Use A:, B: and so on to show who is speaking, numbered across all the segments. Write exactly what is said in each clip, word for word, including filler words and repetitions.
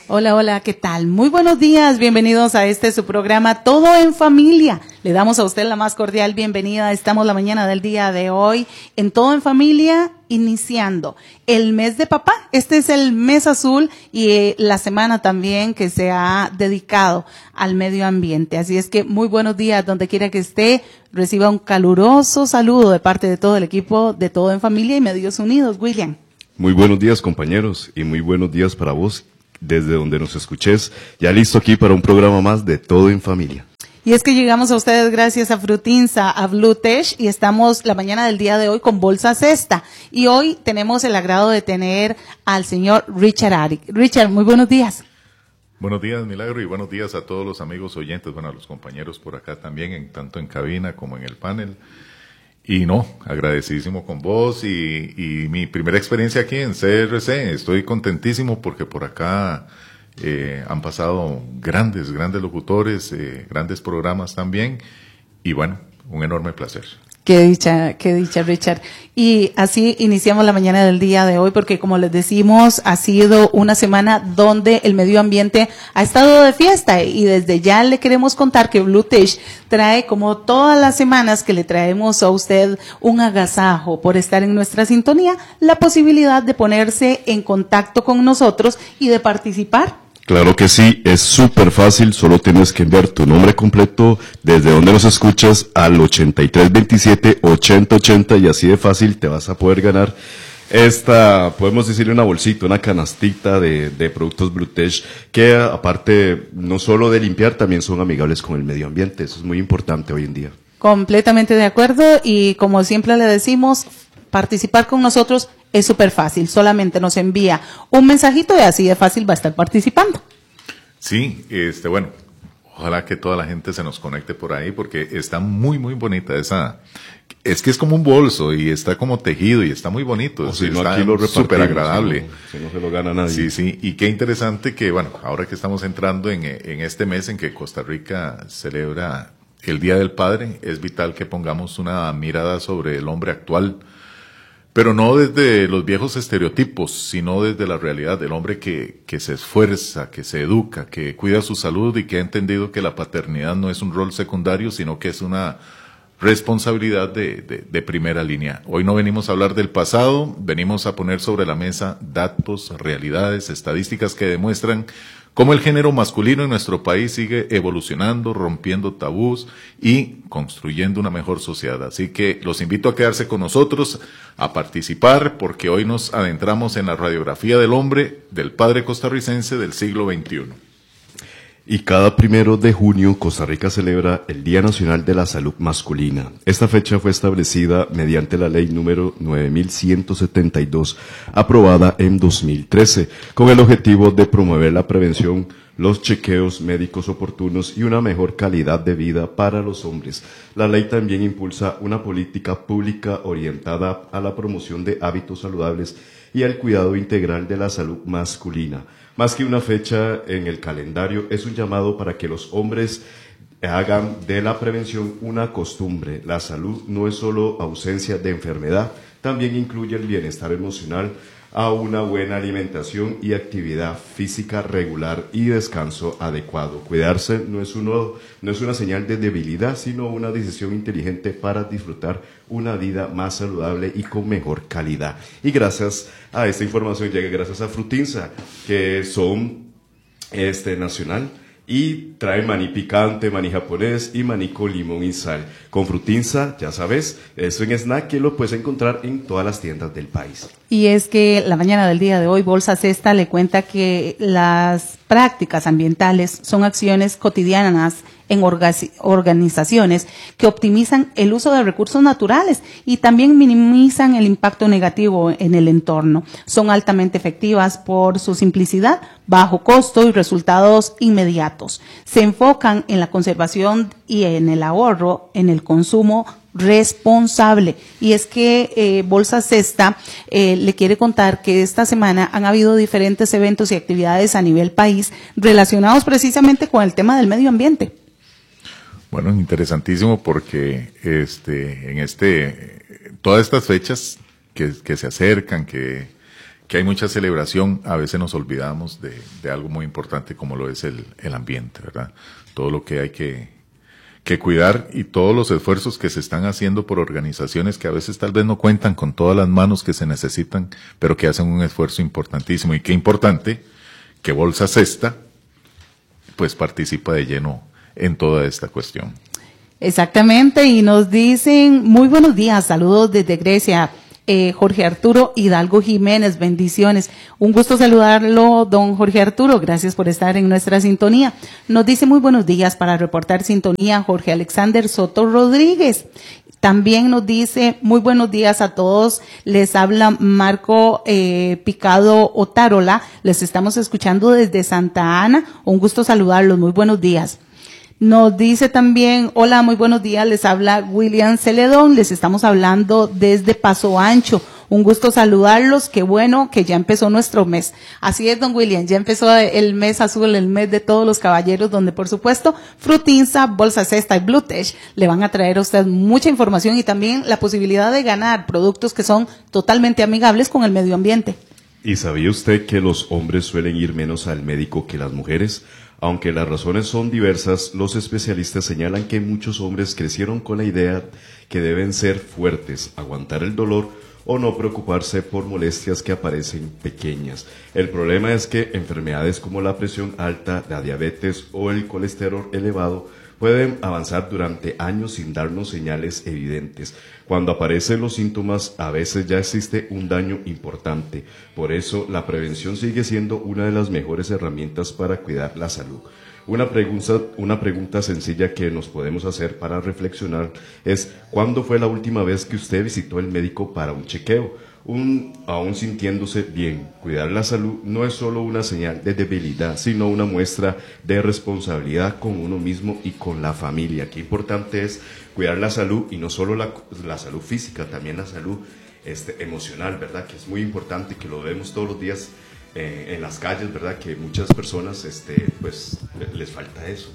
A: Hola, hola, ¿qué tal? Muy buenos días, bienvenidos a este su programa Todo en Familia. Le damos a usted la más cordial bienvenida. Estamos la mañana del día de hoy en Todo en Familia, iniciando el mes de papá. Este es el mes azul y eh, la semana también que se ha dedicado al medio ambiente. Así es que muy buenos días, donde quiera que esté. Reciba un caluroso saludo de parte de todo el equipo de Todo en Familia y Medios Unidos. William.
B: Muy buenos días, compañeros, y muy buenos días para vos, desde donde nos escuches. Ya listo aquí para un programa más de Todo en Familia.
A: Y es que llegamos a ustedes gracias a Frutinsa, a Bluetech, y estamos la mañana del día de hoy con Bolsa Cesta. Y hoy tenemos el agrado de tener al señor Richard Arick. Richard, muy buenos días.
C: Buenos días, Milagro, y buenos días a todos los amigos oyentes, bueno, a los compañeros por acá también, en, tanto en cabina como en el panel. Y no, agradecidísimo con vos y, y mi primera experiencia aquí en C R C. Estoy contentísimo porque por acá eh, han pasado grandes, grandes locutores, eh, grandes programas también. Y bueno, un enorme placer.
A: Qué dicha, qué dicha, Richard. Y así iniciamos la mañana del día de hoy porque, como les decimos, ha sido una semana donde el medio ambiente ha estado de fiesta y desde ya le queremos contar que Bluetech trae, como todas las semanas que le traemos a usted un agasajo por estar en nuestra sintonía, la posibilidad de ponerse en contacto con nosotros y de participar.
B: Claro que sí, es súper fácil, solo tienes que enviar tu nombre completo desde donde nos escuchas al ochenta y tres veintisiete ochenta ochenta y así de fácil te vas a poder ganar esta, podemos decirle una bolsita, una canastita de, de productos Bluetech que aparte no solo de limpiar también son amigables con el medio ambiente, eso es muy importante hoy en día.
A: Completamente de acuerdo y como siempre le decimos, participar con nosotros es súper fácil, solamente nos envía un mensajito y así de fácil va a estar participando.
C: Sí, este, bueno, ojalá que toda la gente se nos conecte por ahí porque está muy, muy bonita esa, es que es como un bolso y está como tejido y está muy bonito,
B: o si no,
C: está súper agradable.
B: Si no, si no se lo gana nadie.
C: Sí, sí, y qué interesante que, bueno, ahora que estamos entrando en, en este mes en que Costa Rica celebra el Día del Padre, es vital que pongamos una mirada sobre el hombre actual, pero no desde los viejos estereotipos, sino desde la realidad del hombre que, que se esfuerza, que se educa, que cuida su salud y que ha entendido que la paternidad no es un rol secundario, sino que es una responsabilidad de, de, de primera línea. Hoy no venimos a hablar del pasado, venimos a poner sobre la mesa datos, realidades, estadísticas que demuestran cómo el género masculino en nuestro país sigue evolucionando, rompiendo tabús y construyendo una mejor sociedad. Así que los invito a quedarse con nosotros, a participar, porque hoy nos adentramos en la radiografía del hombre, del padre costarricense del siglo veintiuno.
B: Y cada primero de junio Costa Rica celebra el Día Nacional de la Salud Masculina. Esta fecha fue establecida mediante la ley número nueve mil ciento setenta y dos, aprobada en dos mil trece, con el objetivo de promover la prevención, los chequeos médicos oportunos y una mejor calidad de vida para los hombres. La ley también impulsa una política pública orientada a la promoción de hábitos saludables y al cuidado integral de la salud masculina. Más que una fecha en el calendario, es un llamado para que los hombres hagan de la prevención una costumbre. La salud no es solo ausencia de enfermedad, también incluye el bienestar emocional, a una buena alimentación y actividad física regular y descanso adecuado. Cuidarse no es, uno, no es una señal de debilidad, sino una decisión inteligente para disfrutar una vida más saludable y con mejor calidad. Y gracias a esta información llega gracias a Frutinsa, que son este nacional, y trae maní picante, maní japonés y maní con limón y sal. Con Frutinsa, ya sabes, eso en snack que lo puedes encontrar en todas las tiendas del país.
A: Y es que la mañana del día de hoy Bolsa Cesta le cuenta que las prácticas ambientales son acciones cotidianas en organizaciones que optimizan el uso de recursos naturales y también minimizan el impacto negativo en el entorno. Son altamente efectivas por su simplicidad, bajo costo y resultados inmediatos. Se enfocan en la conservación y en el ahorro, en el consumo responsable. Y es que eh, Bolsa Cesta eh, le quiere contar que esta semana han habido diferentes eventos y actividades a nivel país relacionados precisamente con el tema del medio ambiente.
C: Bueno, interesantísimo porque este, en este, todas estas fechas que, que se acercan, que, que hay mucha celebración, a veces nos olvidamos de, de algo muy importante como lo es el, el ambiente, ¿verdad? Todo lo que hay que, que cuidar y todos los esfuerzos que se están haciendo por organizaciones que a veces tal vez no cuentan con todas las manos que se necesitan, pero que hacen un esfuerzo importantísimo. Y qué importante que Bolsa Cesta pues participa de lleno en toda esta cuestión.
A: Exactamente, y nos dicen, muy buenos días, saludos desde Grecia. Eh, Jorge Arturo Hidalgo Jiménez, bendiciones. Un gusto saludarlo, don Jorge Arturo, gracias por estar en nuestra sintonía. Nos dice muy buenos días para reportar sintonía Jorge Alexander Soto Rodríguez. También nos dice muy buenos días a todos, les habla Marco eh, Picado Otárola, les estamos escuchando desde Santa Ana, un gusto saludarlos, muy buenos días. Nos dice también, hola, muy buenos días, les habla William Celedón, les estamos hablando desde Paso Ancho. Un gusto saludarlos, qué bueno que ya empezó nuestro mes. Así es, don William, ya empezó el mes azul, el mes de todos los caballeros, donde por supuesto Frutinsa, Bolsa Cesta y Bluetech le van a traer a usted mucha información y también la posibilidad de ganar productos que son totalmente amigables con el medio ambiente.
B: ¿Y sabía usted que los hombres suelen ir menos al médico que las mujeres? Aunque las razones son diversas, los especialistas señalan que muchos hombres crecieron con la idea que deben ser fuertes, aguantar el dolor o no preocuparse por molestias que aparecen pequeñas. El problema es que enfermedades como la presión alta, la diabetes o el colesterol elevado pueden avanzar durante años sin darnos señales evidentes. Cuando aparecen los síntomas, a veces ya existe un daño importante. Por eso, la prevención sigue siendo una de las mejores herramientas para cuidar la salud. Una pregunta, una pregunta sencilla que nos podemos hacer para reflexionar es, ¿cuándo fue la última vez que usted visitó el médico para un chequeo? Un, aún sintiéndose bien, cuidar la salud no es solo una señal de debilidad, sino una muestra de responsabilidad con uno mismo y con la familia. Qué importante es cuidar la salud y no solo la, la salud física, también la salud este, emocional, ¿verdad? Que es muy importante, que lo vemos todos los días eh, en las calles, ¿verdad? Que muchas personas, este, pues, les falta eso.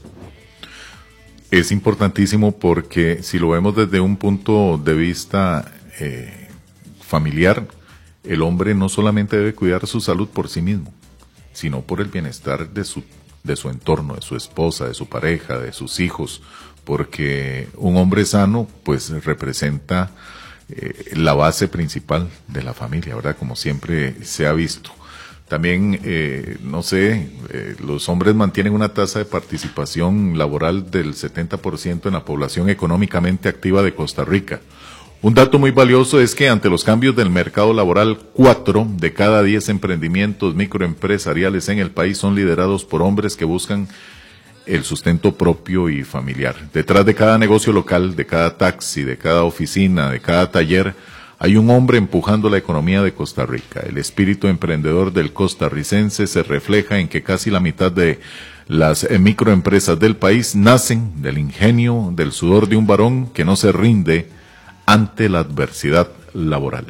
C: Es importantísimo porque si lo vemos desde un punto de vista eh, familiar, el hombre no solamente debe cuidar su salud por sí mismo, sino por el bienestar de su, de su entorno, de su esposa, de su pareja, de sus hijos, porque un hombre sano pues representa eh, la base principal de la familia, ¿verdad? Como siempre se ha visto. También, eh, no sé, eh, los hombres mantienen una tasa de participación laboral del setenta por ciento en la población económicamente activa de Costa Rica. Un dato muy valioso es que ante los cambios del mercado laboral, cuatro de cada diez emprendimientos microempresariales en el país son liderados por hombres que buscan el sustento propio y familiar. Detrás de cada negocio local, de cada taxi, de cada oficina, de cada taller, hay un hombre empujando la economía de Costa Rica. El espíritu emprendedor del costarricense se refleja en que casi la mitad de las microempresas del país nacen del ingenio, del sudor de un varón que no se rinde ante la adversidad laboral.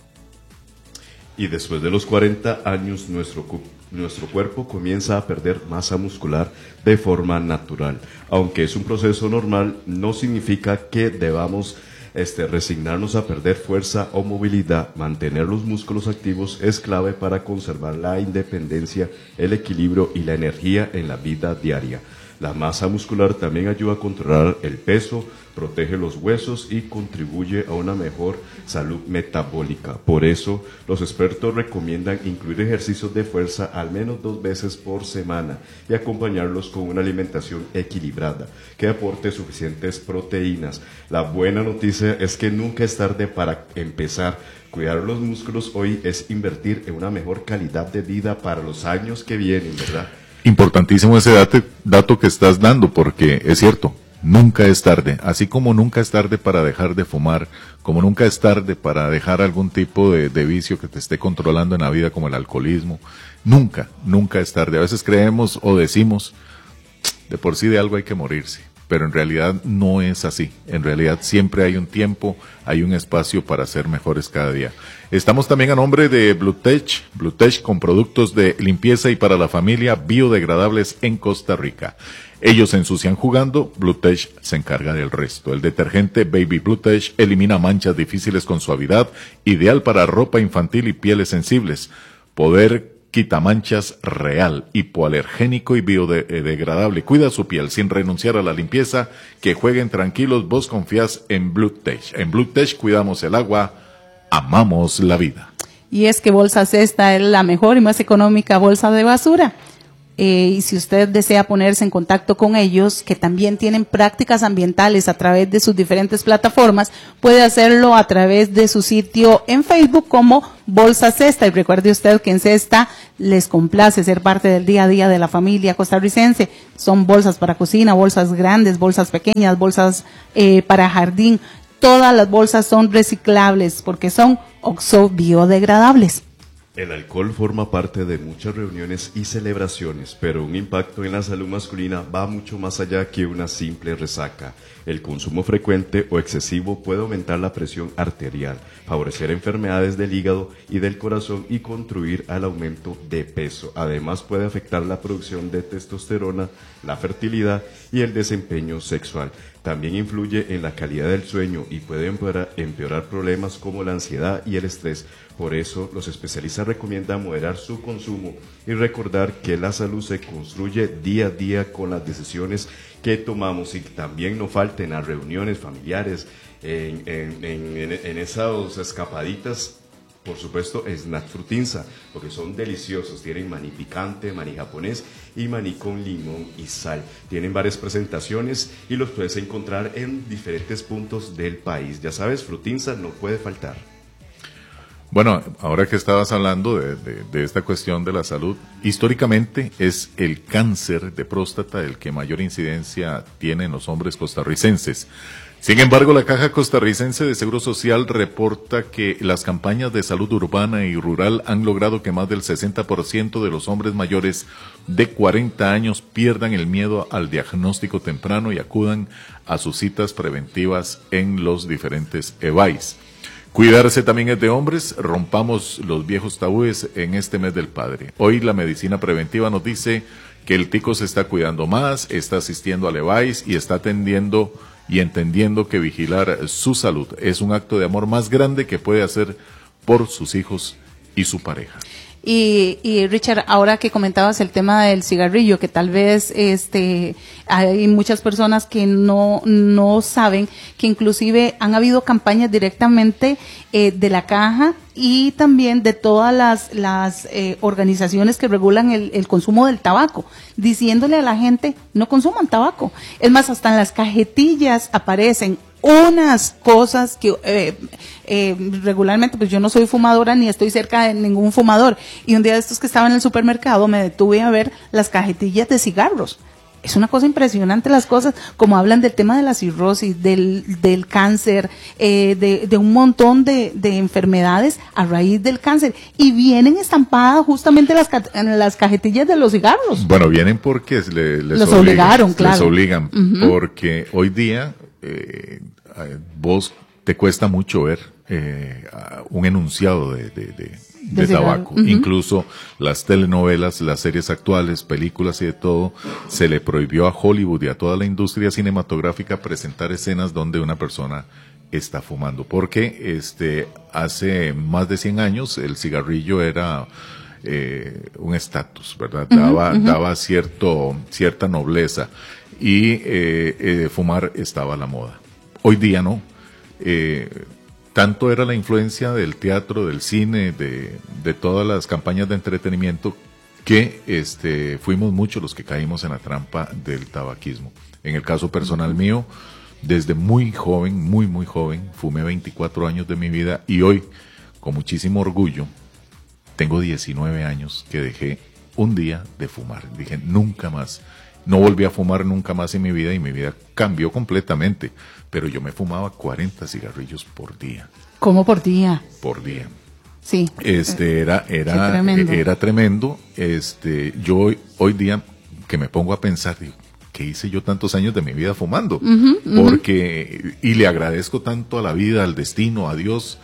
B: Y después de los cuarenta años, nuestro, nuestro cuerpo comienza a perder masa muscular de forma natural. Aunque es un proceso normal, no significa que debamos este, resignarnos a perder fuerza o movilidad. Mantener los músculos activos es clave para conservar la independencia, el equilibrio y la energía en la vida diaria. La masa muscular también ayuda a controlar el peso, protege los huesos y contribuye a una mejor salud metabólica. Por eso, los expertos recomiendan incluir ejercicios de fuerza al menos dos veces por semana y acompañarlos con una alimentación equilibrada que aporte suficientes proteínas. La buena noticia es que nunca es tarde para empezar. Cuidar los músculos hoy es invertir en una mejor calidad de vida para los años que vienen, ¿verdad?
C: Importantísimo ese dato, dato que estás dando, porque es cierto, nunca es tarde, así como nunca es tarde para dejar de fumar, como nunca es tarde para dejar algún tipo de, de vicio que te esté controlando en la vida, como el alcoholismo, nunca, nunca es tarde. A veces creemos o decimos, de por sí de algo hay que morirse, pero en realidad no es así. En realidad siempre hay un tiempo, hay un espacio para ser mejores cada día. Estamos también a nombre de Bluetech, Bluetech con productos de limpieza y para la familia biodegradables en Costa Rica. Ellos se ensucian jugando, Bluetech se encarga del resto. El detergente Baby Bluetech elimina manchas difíciles con suavidad, ideal para ropa infantil y pieles sensibles. Poder Quitamanchas Real, hipoalergénico y biodegradable. Cuida su piel sin renunciar a la limpieza. Que jueguen tranquilos, vos confías en BlueTech. En BlueTech cuidamos el agua, amamos la vida.
A: Y es que Bolsa Cesta es la mejor y más económica bolsa de basura. Eh, y si usted desea ponerse en contacto con ellos, que también tienen prácticas ambientales a través de sus diferentes plataformas, puede hacerlo a través de su sitio en Facebook como Bolsa Cesta. Y recuerde usted que en Cesta les complace ser parte del día a día de la familia costarricense. Son bolsas para cocina, bolsas grandes, bolsas pequeñas, bolsas eh, para jardín. Todas las bolsas son reciclables porque son oxo biodegradables.
B: El alcohol forma parte de muchas reuniones y celebraciones, pero un impacto en la salud masculina va mucho más allá que una simple resaca. El consumo frecuente o excesivo puede aumentar la presión arterial, favorecer enfermedades del hígado y del corazón y contribuir al aumento de peso. Además, puede afectar la producción de testosterona, la fertilidad y el desempeño sexual. También influye en la calidad del sueño y puede empeorar, empeorar problemas como la ansiedad y el estrés. Por eso, los especialistas recomiendan moderar su consumo y recordar que la salud se construye día a día con las decisiones que tomamos, y también no falten las reuniones familiares, en, en, en, en esas escapaditas. Por supuesto, snack Frutinza, porque son deliciosos. Tienen maní picante, maní japonés y maní con limón y sal. Tienen varias presentaciones y los puedes encontrar en diferentes puntos del país. Ya sabes, Frutinza no puede faltar.
C: Bueno, ahora que estabas hablando de, de, de esta cuestión de la salud, históricamente es el cáncer de próstata el que mayor incidencia tiene en los hombres costarricenses. Sin embargo, la Caja Costarricense de Seguro Social reporta que las campañas de salud urbana y rural han logrado que más del sesenta por ciento de los hombres mayores de cuarenta años pierdan el miedo al diagnóstico temprano y acudan a sus citas preventivas en los diferentes E B A Is. Cuidarse también es de hombres. Rompamos los viejos tabúes en este mes del padre. Hoy la medicina preventiva nos dice que el tico se está cuidando más, está asistiendo al E B A Is y está atendiendo y entendiendo que vigilar su salud es un acto de amor más grande que puede hacer por sus hijos y su pareja.
A: Y, y Richard, ahora que comentabas el tema del cigarrillo, que tal vez este hay muchas personas que no no saben que inclusive han habido campañas directamente eh, de la Caja y también de todas las las eh, organizaciones que regulan el, el consumo del tabaco, diciéndole a la gente no consuman tabaco. Es más, hasta en las cajetillas aparecen unas cosas que eh, eh, regularmente, pues yo no soy fumadora ni estoy cerca de ningún fumador, y un día de estos que estaba en el supermercado me detuve a ver las cajetillas de cigarros. Es una cosa impresionante las cosas, como hablan del tema de la cirrosis, del, del cáncer, eh, de, de un montón de, de enfermedades a raíz del cáncer, y vienen estampadas justamente las, en las cajetillas de los cigarros.
C: Bueno, vienen porque le, les
A: los
C: obligan,
A: obligaron, claro.
C: Les obligan,
A: Uh-huh.
C: porque hoy día eh, vos te cuesta mucho ver eh, un enunciado de, de, de, de, de tabaco. Uh-huh. Incluso las telenovelas, las series actuales, películas y de todo, se le prohibió a Hollywood y a toda la industria cinematográfica presentar escenas donde una persona está fumando, porque este hace más de cien años el cigarrillo era eh, un estatus, ¿verdad? Uh-huh, daba, uh-huh. daba cierto, cierta nobleza, y eh, eh, fumar estaba a la moda. Hoy día no. Eh, tanto era la influencia del teatro, del cine, de, de todas las campañas de entretenimiento, que este, fuimos muchos los que caímos en la trampa del tabaquismo. En el caso personal mío, desde muy joven, muy muy joven, fumé veinticuatro años de mi vida, y hoy, con muchísimo orgullo, tengo diecinueve años que dejé un día de fumar. Dije, nunca más. No volví a fumar nunca más en mi vida, y mi vida cambió completamente. Pero yo me fumaba cuarenta cigarrillos por día.
A: ¿Cómo por día?
C: Por día.
A: Sí.
C: Este era era tremendo. era tremendo. Este, yo hoy, hoy día que me pongo a pensar, digo, ¿qué hice yo tantos años de mi vida fumando? Uh-huh, uh-huh. Porque y le agradezco tanto a la vida, al destino, a Dios,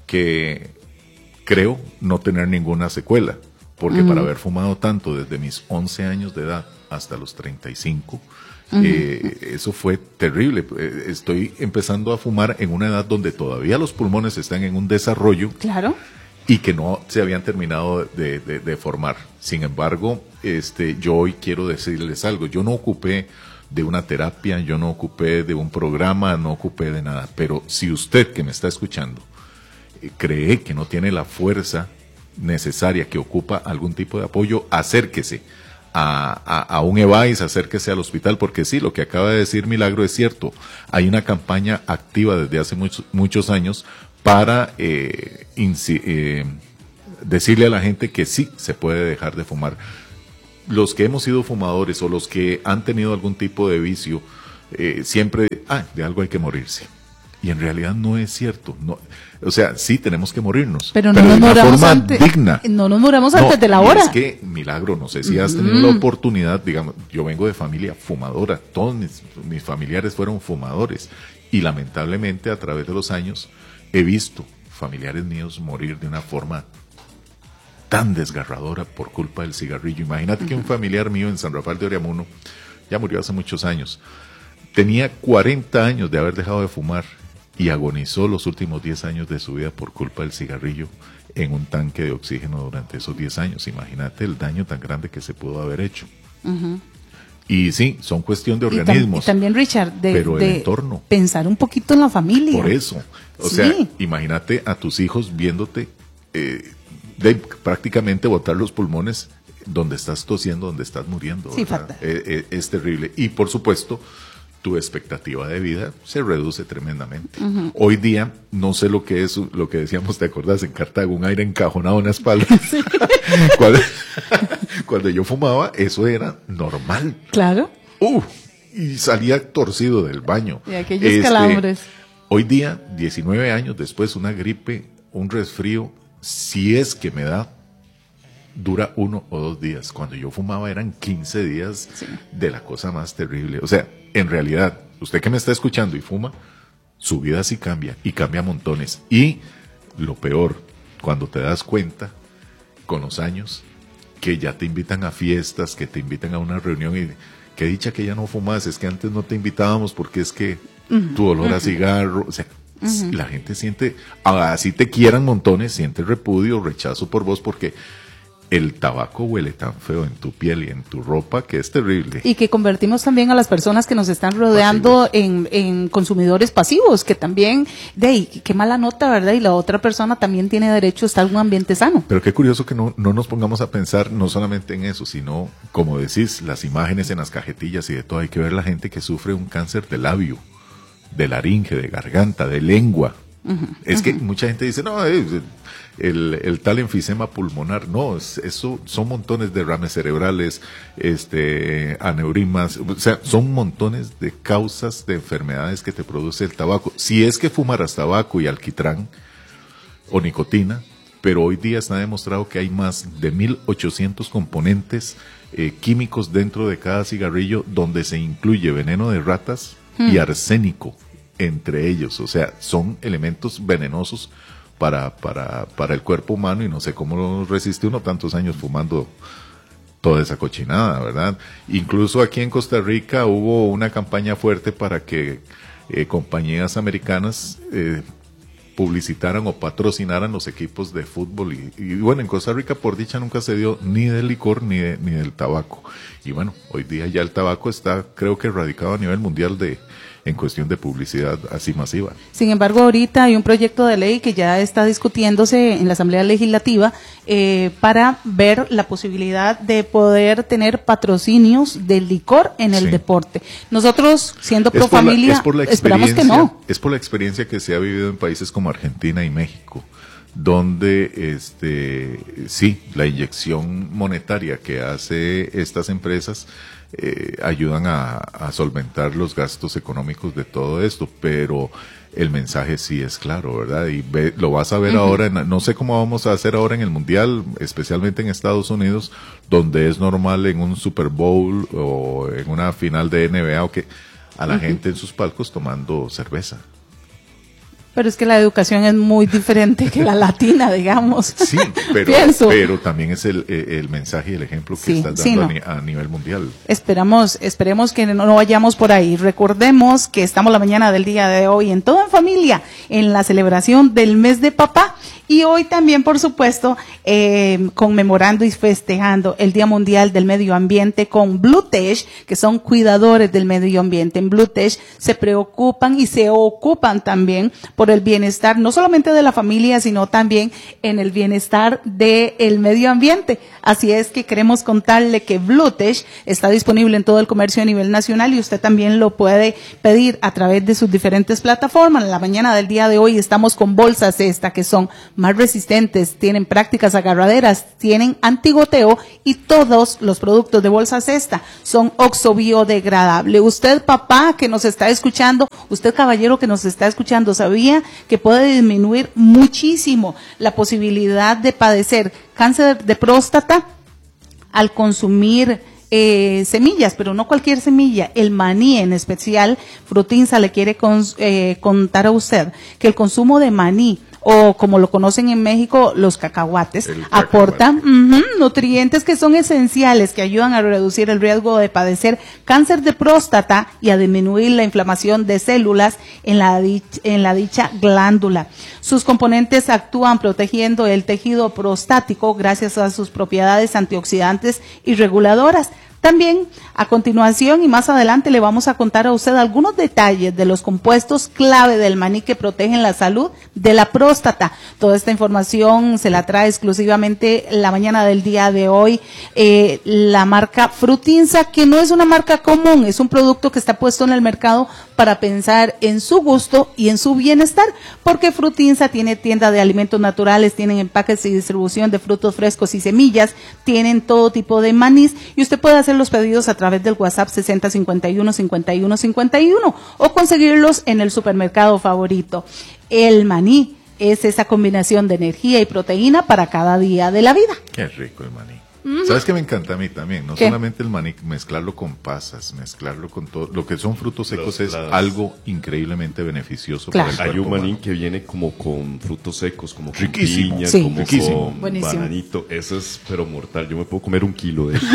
C: que creo no tener ninguna secuela, porque uh-huh. para haber fumado tanto desde mis once años de edad hasta los treinta y cinco, uh-huh. eh, eso fue terrible. Estoy empezando a fumar en una edad donde todavía los pulmones están en un desarrollo.
A: Claro.
C: y que no se habían terminado de, de, de formar. Sin embargo, este, yo hoy quiero decirles algo. Yo no ocupé de una terapia, yo no ocupé de un programa, no ocupé de nada. Pero si usted que me está escuchando eh, cree que no tiene la fuerza necesaria, que ocupa algún tipo de apoyo, acérquese a, a, a un E V A I S, acérquese al hospital, porque sí, lo que acaba de decir Milagro es cierto. Hay una campaña activa desde hace muchos, muchos años para eh, inci- eh, decirle a la gente que sí se puede dejar de fumar. Los que hemos sido fumadores o los que han tenido algún tipo de vicio, eh, siempre, ah, de algo hay que morirse. Y en realidad no es cierto. No, o sea, sí tenemos que morirnos,
A: pero no
C: pero
A: nos
C: de una
A: moramos
C: forma
A: antes,
C: digna.
A: No nos moramos antes
C: No,
A: de la
C: y
A: hora.
C: Es que, Milagro, no sé si has tenido mm. la oportunidad, digamos, yo vengo de familia fumadora, todos mis, mis familiares fueron fumadores, y lamentablemente a través de los años he visto familiares míos morir de una forma tan desgarradora por culpa del cigarrillo. Imagínate uh-huh. que un familiar mío en San Rafael de Oriamuno, ya murió hace muchos años, tenía cuarenta años de haber dejado de fumar y agonizó los últimos diez años de su vida por culpa del cigarrillo en un tanque de oxígeno durante esos diez años. Imagínate el daño tan grande que se pudo haber hecho. Uh-huh. Y sí, son cuestión de organismos.
A: Y, tam- y también, Richard, de,
C: pero el
A: de
C: entorno.
A: Pensar un poquito en la familia.
C: Por eso. O sí. sea, imagínate a tus hijos viéndote eh, de prácticamente botar los pulmones donde estás tosiendo, donde estás muriendo.
A: Sí, fatal.
C: Eh, eh, es terrible. Y por supuesto, tu expectativa de vida se reduce tremendamente. Uh-huh. Hoy día, no sé lo que es, lo que decíamos, ¿te acordás? En Cartago, un aire encajonado en la espalda. Sí. cuando, cuando yo fumaba, eso era normal.
A: Claro.
C: Uh, y salía torcido del baño.
A: Y aquellos este, calambres.
C: Hoy día, diecinueve años después, una gripe, un resfrío, si es que me da, dura uno o dos días. Cuando yo fumaba eran quince días sí. de la cosa más terrible. O sea, en realidad, usted que me está escuchando y fuma, su vida sí cambia, y cambia montones. Y lo peor, cuando te das cuenta, con los años, que ya te invitan a fiestas, que te invitan a una reunión, y qué dicha que ya no fumas, es que antes no te invitábamos porque es que uh-huh. tu olor uh-huh. a cigarro, o sea, uh-huh. la gente siente, así te quieran montones, siente repudio, rechazo por vos, porque el tabaco huele tan feo en tu piel y en tu ropa que es terrible.
A: Y que convertimos también a las personas que nos están rodeando en, en consumidores pasivos, que también, de ahí, qué mala nota, ¿verdad? Y la otra persona también tiene derecho a estar en un ambiente sano.
C: Pero qué curioso que no, no nos pongamos a pensar no solamente en eso, sino, como decís, las imágenes en las cajetillas y de todo. Hay que ver la gente que sufre un cáncer de labio, de laringe, de garganta, de lengua. Uh-huh, es uh-huh. que mucha gente dice, no, es... El, el tal enfisema pulmonar, no, es, eso son montones de derrames cerebrales, este, aneurismas, o sea, son montones de causas de enfermedades que te produce el tabaco. Si es que fumaras tabaco y alquitrán o nicotina, pero hoy día está demostrado que hay más de mil ochocientos componentes eh, químicos dentro de cada cigarrillo, donde se incluye veneno de ratas hmm. y arsénico entre ellos. O sea, son elementos venenosos para, para, para el cuerpo humano, y no sé cómo lo resiste uno tantos años fumando toda esa cochinada, ¿verdad? Incluso aquí en Costa Rica hubo una campaña fuerte para que eh, compañías americanas eh, publicitaran o patrocinaran los equipos de fútbol, y, y bueno, en Costa Rica por dicha nunca se dio ni del licor ni, de, ni del tabaco, y bueno, hoy día ya el tabaco está, creo que erradicado a nivel mundial de en cuestión de publicidad así masiva.
A: Sin embargo, ahorita hay un proyecto de ley que ya está discutiéndose en la Asamblea Legislativa eh, para ver la posibilidad de poder tener patrocinios del licor en el sí. deporte. Nosotros, siendo pro familia, esperamos que no.
C: Es por la experiencia que se ha vivido en países como Argentina y México, donde este sí, la inyección monetaria que hace estas empresas Eh, ayudan a, a solventar los gastos económicos de todo esto, pero el mensaje sí es claro, ¿verdad? Y ve, lo vas a ver uh-huh. ahora, en, no sé cómo vamos a hacer ahora en el Mundial, especialmente en Estados Unidos, donde es normal en un Super Bowl o en una final de N B A o que a la uh-huh. gente en sus palcos tomando cerveza.
A: Pero es que la educación es muy diferente que la latina, digamos.
C: Sí, pero, pero también es el, el mensaje y el ejemplo que sí, estás dando sí, no. a, ni, a nivel mundial.
A: Esperamos, esperemos que no, no vayamos por ahí. Recordemos que estamos la mañana del día de hoy en Todo en Familia, en la celebración del mes de papá. Y hoy también, por supuesto, eh, conmemorando y festejando el Día Mundial del Medio Ambiente con Bluetech, que son cuidadores del medio ambiente. En Bluetech se preocupan y se ocupan también por el bienestar, no solamente de la familia, sino también en el bienestar del medio ambiente. Así es que queremos contarle que Bluetech está disponible en todo el comercio a nivel nacional y usted también lo puede pedir a través de sus diferentes plataformas. En la mañana del día de hoy estamos con bolsas cesta que son más resistentes, tienen prácticas agarraderas, tienen antigoteo y todos los productos de bolsa cesta son oxobiodegradable. Usted, papá, que nos está escuchando, usted, caballero, que nos está escuchando, ¿sabía que puede disminuir muchísimo la posibilidad de padecer cáncer de próstata al consumir eh, semillas, pero no cualquier semilla, el maní en especial? Frutinsa le quiere con, eh, contar a usted que el consumo de maní, o como lo conocen en México, los cacahuates, aportan uh-huh, nutrientes que son esenciales, que ayudan a reducir el riesgo de padecer cáncer de próstata y a disminuir la inflamación de células en la, dich- en la dicha glándula. Sus componentes actúan protegiendo el tejido prostático gracias a sus propiedades antioxidantes y reguladoras. También, a continuación y más adelante, le vamos a contar a usted algunos detalles de los compuestos clave del maní que protegen la salud de la próstata. Toda esta información se la trae exclusivamente la mañana del día de hoy eh, la marca Frutinsa, que no es una marca común, es un producto que está puesto en el mercado para pensar en su gusto y en su bienestar, porque Frutinsa tiene tienda de alimentos naturales, tienen empaques y distribución de frutos frescos y semillas, tienen todo tipo de manís y usted puede hacer los pedidos a través del WhatsApp sesenta cincuenta y uno cincuenta y uno cincuenta y uno o conseguirlos en el supermercado favorito. El maní es esa combinación de energía y proteína para cada día de la vida.
C: Qué rico el maní. Uh-huh. ¿Sabes qué me encanta a mí también? No
A: ¿Qué?
C: Solamente el maní, mezclarlo con pasas, mezclarlo con todo. Lo que son frutos secos
B: Los,
C: es
B: las...
C: algo increíblemente beneficioso
A: Claro.
C: para el
B: Hay
C: cuerpo.
B: un maní
C: humano.
B: que viene como con frutos secos, como con
C: Riquísimo.
B: piña,
A: Sí.
B: como
C: Riquísimo.
B: con
A: Buenísimo.
B: bananito. Eso es pero mortal. Yo me puedo comer un kilo de eso.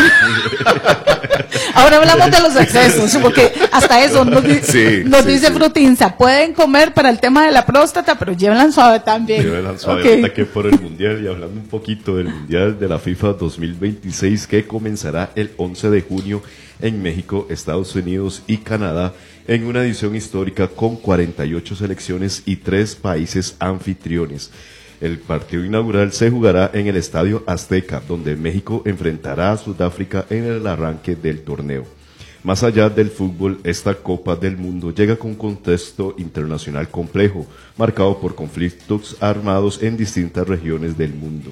A: Ahora hablamos de los excesos, porque hasta eso nos, di-
C: Sí,
A: nos
C: sí,
A: dice
C: sí.
A: Frutinsa. Pueden comer para el tema de la próstata, pero llévenla suave también.
B: Yo la suave
A: Ok.
B: ahorita que por el Mundial, y hablando un poquito del Mundial de la FIFA dos mil veintiséis, que comenzará el once de junio en México, Estados Unidos y Canadá, en una edición histórica con cuarenta y ocho selecciones y tres países anfitriones. El partido inaugural se jugará en el Estadio Azteca, donde México enfrentará a Sudáfrica en el arranque del torneo. Más allá del fútbol, esta Copa del Mundo llega con un contexto internacional complejo, marcado por conflictos armados en distintas regiones del mundo,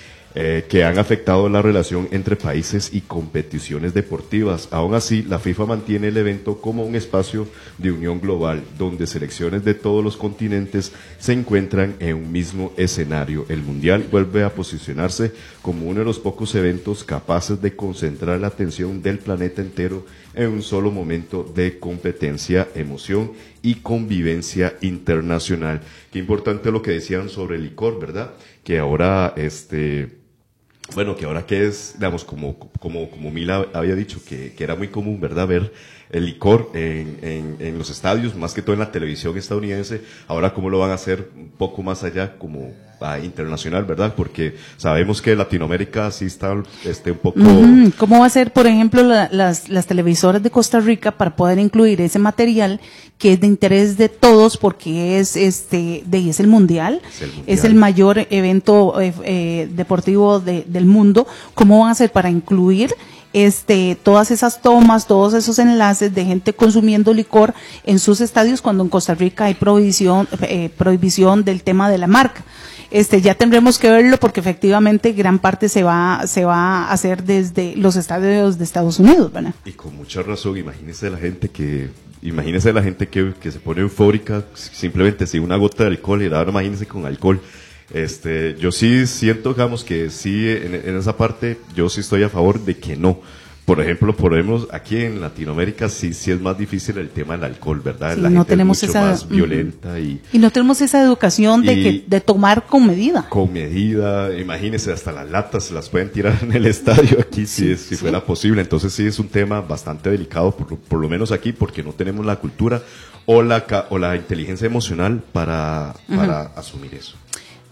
B: eh, que han afectado la relación entre países y competiciones deportivas. Aún así, la FIFA mantiene el evento como un espacio de unión global, donde selecciones de todos los continentes se encuentran en un mismo escenario. El Mundial vuelve a posicionarse como uno de los pocos eventos capaces de concentrar la atención del planeta entero en un solo momento de competencia, emoción y convivencia internacional. Qué importante lo que decían sobre el licor, ¿verdad? Que ahora, este, bueno, que ahora que es, digamos, como, como, como Mila había dicho, que, que era muy común, ¿verdad? Ver el licor en, en, en los estadios, más que todo en la televisión estadounidense. Ahora, ¿cómo lo van a hacer un poco más allá, como ah, internacional, ¿verdad? Porque sabemos que Latinoamérica sí está este, un poco...
A: Ujú. ¿Cómo va a ser, por ejemplo, la- las, las televisoras de Costa Rica para poder incluir ese material que es de interés de todos porque es este de es el mundial,
B: Es el mundial.
A: es el mayor evento eh, eh, deportivo de- del mundo? ¿Cómo van a hacer para incluir este todas esas tomas, todos esos enlaces de gente consumiendo licor en sus estadios cuando en Costa Rica hay prohibición eh, prohibición del tema de la marca? Este, ya tendremos que verlo porque efectivamente gran parte se va, se va a hacer desde los estadios de Estados Unidos, ¿verdad?
B: Y con mucha razón, imagínese la gente que, imagínese la gente que, que se pone eufórica simplemente si una gota de alcohol, y ahora imagínese con alcohol. Este, yo sí siento, digamos, que sí, en, en esa parte, yo sí estoy a favor de que no. Por ejemplo, podemos, aquí en Latinoamérica sí, sí es más difícil el tema del alcohol, ¿verdad?
A: Sí,
B: la
A: no
B: gente
A: tenemos
B: es mucho
A: esa-
B: más
A: ujú.
B: violenta y
A: Y no tenemos esa educación de
B: Y-
A: que, de tomar con medida.
B: con medida, imagínese, hasta las latas se las pueden tirar en el estadio aquí si, es- si fuera posible. Entonces sí es un tema bastante delicado, por, por lo menos aquí, porque no tenemos la cultura o la, ca- o la inteligencia emocional para, para asumir eso.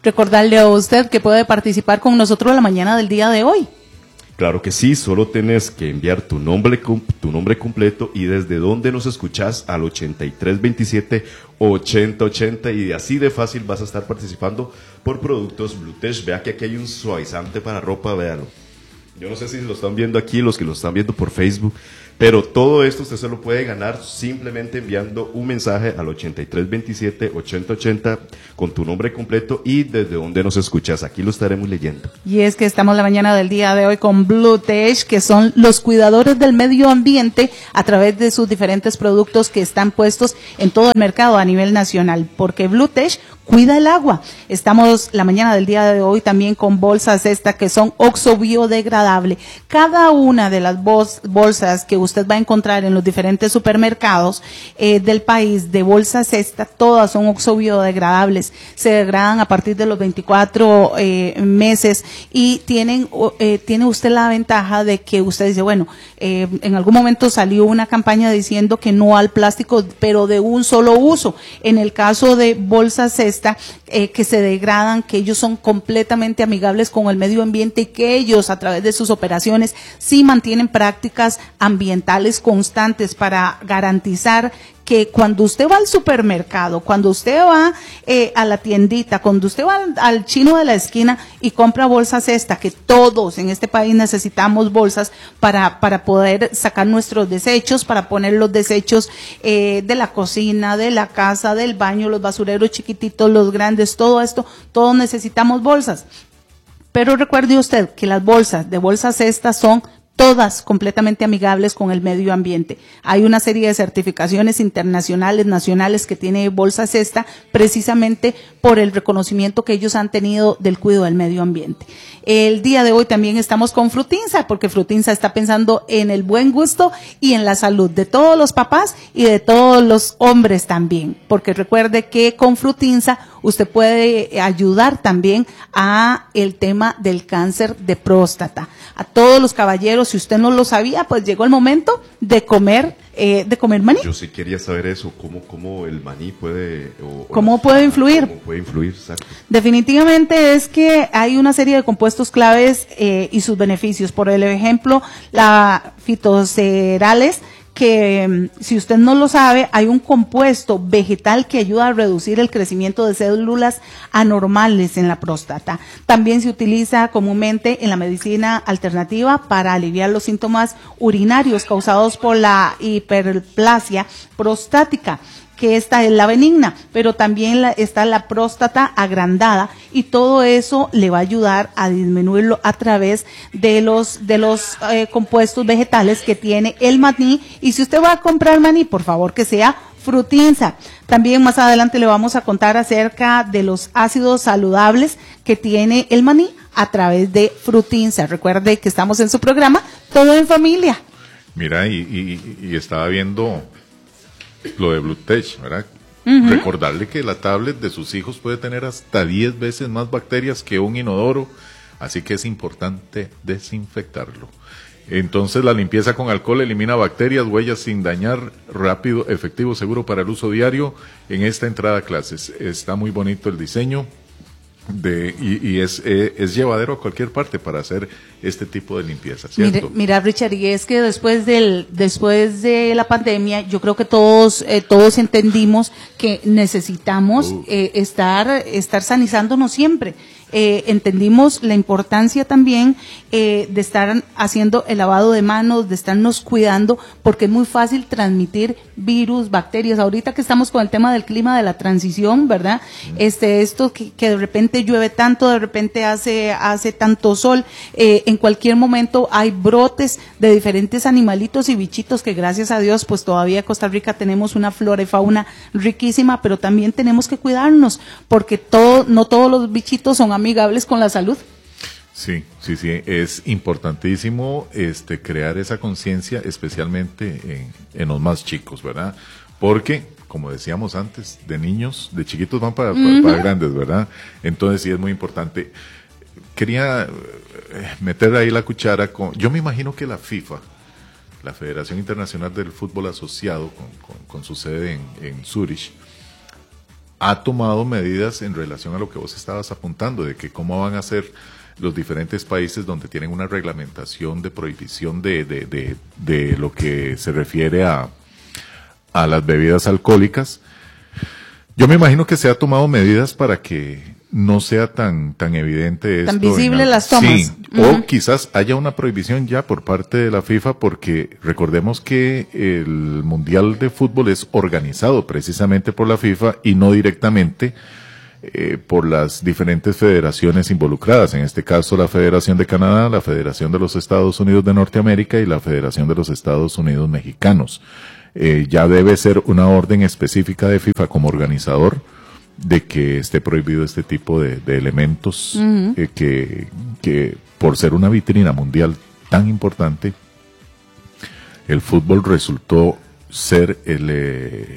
A: Recordarle a usted que puede participar con nosotros la mañana del día de hoy.
B: Claro que sí, solo tenés que enviar tu nombre, tu nombre completo y desde dónde nos escuchás al ochenta y tres veintisiete ochenta ochenta y así de fácil vas a estar participando por productos Blutech. Vea que aquí hay un suavizante para ropa, véalo. Yo no sé si lo están viendo aquí, los que lo están viendo por Facebook, pero todo esto usted se lo puede ganar simplemente enviando un mensaje al ochenta y tres veintisiete ochenta ochenta con tu nombre completo y desde dónde nos escuchas. Aquí lo estaremos leyendo.
A: Y es que estamos la mañana del día de hoy con Blutech, que son los cuidadores del medio ambiente a través de sus diferentes productos que están puestos en todo el mercado a nivel nacional, porque Blutech cuida el agua. Estamos la mañana del día de hoy también con bolsas esta que son oxo biodegradable. Cada una de las bol- bolsas que usted va a encontrar en los diferentes supermercados eh, del país de bolsas esta, todas son oxo biodegradables. Se degradan a partir de los veinticuatro eh, meses y tienen eh, tiene usted la ventaja de que usted dice, bueno, eh, en algún momento salió una campaña diciendo que no al plástico, pero de un solo uso. En el caso de bolsas esta, eh, que se degradan, que ellos son completamente amigables con el medio ambiente y que ellos a través de sus operaciones sí mantienen prácticas ambientales constantes para garantizar que cuando usted va al supermercado, cuando usted va eh, a la tiendita, cuando usted va al, al chino de la esquina y compra bolsas esta, que todos en este país necesitamos bolsas para, para poder sacar nuestros desechos, para poner los desechos eh, de la cocina, de la casa, del baño, los basureros chiquititos, los grandes, todo esto, todos necesitamos bolsas. Pero recuerde usted que las bolsas de bolsas estas son todas completamente amigables con el medio ambiente. Hay una serie de certificaciones internacionales, nacionales que tiene Bolsas Esta, precisamente por el reconocimiento que ellos han tenido del cuidado del medio ambiente. El día de hoy también estamos con Frutinsa, porque Frutinsa está pensando en el buen gusto y en la salud de todos los papás y de todos los hombres también, porque recuerde que con Frutinsa usted puede ayudar también a el tema del cáncer de próstata. A todos los caballeros, si usted no lo sabía, pues llegó el momento de comer, eh, de comer maní.
B: Yo sí quería saber eso, cómo, cómo el maní puede... O,
A: ¿Cómo
B: o
A: puede influir?
B: ¿Cómo puede influir? Exacto.
A: Definitivamente es que hay una serie de compuestos claves eh, y sus beneficios. Por el ejemplo, la fitosterales, que si usted no lo sabe, hay un compuesto vegetal que ayuda a reducir el crecimiento de células anormales en la próstata. También se utiliza comúnmente en la medicina alternativa para aliviar los síntomas urinarios causados por la hiperplasia prostática, que esta es la benigna, pero también la, está la próstata agrandada, y todo eso le va a ayudar a disminuirlo a través de los de los eh, compuestos vegetales que tiene el maní. Y si usted va a comprar maní, por favor que sea Frutinsa. También más adelante le vamos a contar acerca de los ácidos saludables que tiene el maní a través de Frutinsa. Recuerde que estamos en su programa Todo en Familia.
C: Mira, y, y, y estaba viendo lo de Blutech, ¿verdad? Uh-huh. Recordarle que la tablet de sus hijos puede tener hasta diez veces más bacterias que un inodoro, así que es importante desinfectarlo. Entonces la limpieza con alcohol elimina bacterias, huellas sin dañar, rápido, efectivo, seguro para el uso diario en esta entrada a clases. Está muy bonito el diseño. De, y, y es, eh, es llevadero a cualquier parte para hacer este tipo de limpieza, ¿cierto?
A: Mira, mira, Richard, y es que después del después de la pandemia, yo creo que todos eh, todos entendimos que necesitamos uh. eh, estar estar sanizándonos siempre. Eh, entendimos la importancia también eh, de estar haciendo el lavado de manos, de estarnos cuidando, porque es muy fácil transmitir virus, bacterias. Ahorita que estamos con el tema del clima, de la transición, ¿verdad? Mm. Este, esto que, que de repente llueve tanto, de repente hace hace tanto sol, eh, en cualquier momento hay brotes de diferentes animalitos y bichitos que gracias a Dios, pues todavía en Costa Rica tenemos una flora y fauna riquísima, pero también tenemos que cuidarnos, porque todo, no todos los bichitos son amigables con la salud.
C: Sí, sí, sí, es importantísimo este crear esa conciencia, especialmente en, en los más chicos, ¿verdad? Porque, como decíamos antes, de niños, de chiquitos van para, uh-huh. para, para grandes, ¿verdad? Entonces sí es muy importante. Quería meter ahí la cuchara con, yo me imagino que la FIFA, la Federación Internacional del Fútbol Asociado, con, con, con su sede en, en Zurich, ha tomado medidas en relación a lo que vos estabas apuntando, de que cómo van a ser los diferentes países donde tienen una reglamentación de prohibición de, de, de, de lo que se refiere a, a las bebidas alcohólicas. Yo me imagino que se ha tomado medidas para que no sea tan tan evidente esto.
A: Tan visible
C: en,
A: las tomas.
C: Sí,
A: uh-huh.
C: O quizás haya una prohibición ya por parte de la FIFA, porque recordemos que el Mundial de Fútbol es organizado precisamente por la FIFA y no directamente eh, por las diferentes federaciones involucradas. En este caso, la Federación de Canadá, la Federación de los Estados Unidos de Norteamérica y la Federación de los Estados Unidos Mexicanos. Eh, ya debe ser una orden específica de FIFA como organizador de que esté prohibido este tipo de, de elementos uh-huh. eh, que, que por ser una vitrina mundial tan importante, el fútbol resultó ser el eh,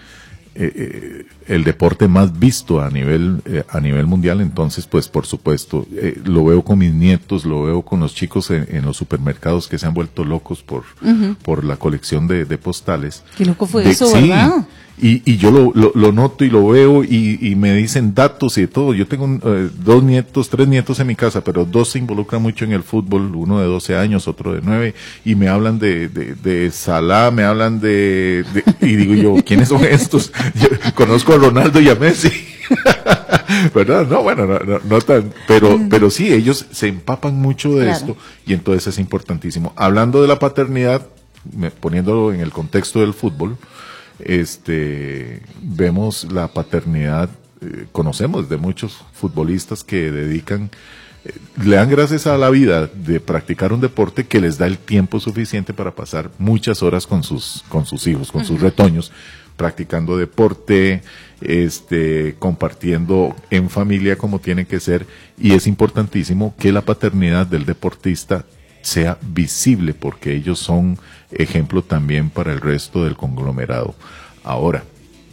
C: eh, el deporte más visto a nivel eh, a nivel mundial. Entonces, pues por supuesto, eh, lo veo con mis nietos, lo veo con los chicos en, en los supermercados que se han vuelto locos por uh-huh. por la colección de, de postales.
A: Qué loco fue
C: de,
A: eso,
C: sí,
A: ¿verdad?
C: Y, y yo lo, lo, lo noto y lo veo y, y me dicen datos y de todo. Yo tengo uh, dos nietos, tres nietos en mi casa, pero dos se involucran mucho en el fútbol, uno de doce años, otro de nueve, y me hablan de, de, de Salah, me hablan de, de... Y digo yo, ¿quiénes son estos? Yo conozco a Ronaldo y a Messi. ¿Verdad? No, bueno, no, no, no tan... Pero, mm. pero sí, ellos se empapan mucho de claro. esto y entonces es importantísimo. Hablando de la paternidad, me, poniéndolo en el contexto del fútbol, este vemos la paternidad, eh, conocemos de muchos futbolistas que dedican, eh, le dan gracias a la vida de practicar un deporte que les da el tiempo suficiente para pasar muchas horas con sus con sus hijos, con uh-huh. sus retoños, practicando deporte, este compartiendo en familia como tiene que ser, y es importantísimo que la paternidad del deportista sea visible, porque ellos son ejemplo también para el resto del conglomerado. Ahora,